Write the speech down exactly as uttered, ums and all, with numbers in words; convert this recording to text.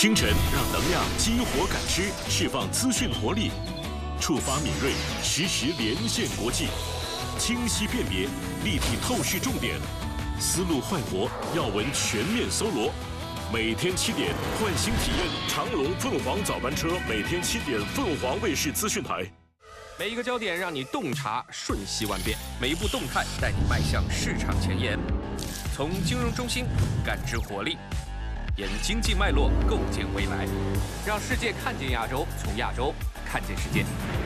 清晨让能量激活感知，释放资讯活力，触发敏锐，实时连线国际，清晰辨别，立体透视重点，思路焕活，要闻全面搜罗。每天七点，唤醒体验长隆凤凰早班车，每天七点，凤凰卫视资讯台。 每一个焦点让你洞察瞬息万变，每一步动态带你迈向市场前沿。从金融中心感知活力，沿经济脉络构建未来，让世界看见亚洲，从亚洲看见世界。